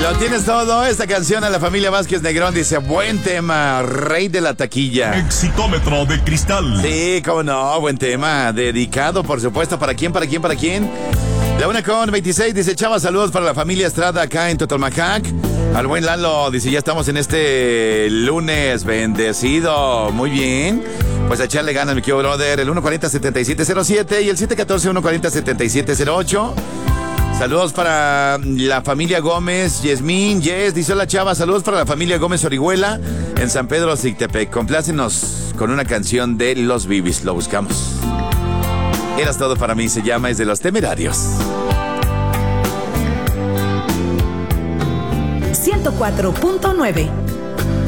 Lo tienes todo. Esta canción a la familia Vázquez Negrón dice: buen tema, rey de la taquilla. Exitómetro de cristal. Sí, cómo no, buen tema. Dedicado, por supuesto. ¿Para quién? ¿Para quién? ¿Para quién? La 1:26 dice: Chava, saludos para la familia Estrada acá en Totomacac. Al buen Lalo dice: ya estamos en este lunes bendecido. Muy bien. Pues a echarle ganas, mi querido brother. El 140-7707 y el 714-140-7708. Saludos para la familia Gómez, Yasmín, dice: hola Chava, saludos para la familia Gómez Orihuela en San Pedro Zictepec. Complácenos con una canción de Los Bibis, lo buscamos. Eras todo para mí, se llama, es de Los Temerarios. 104.9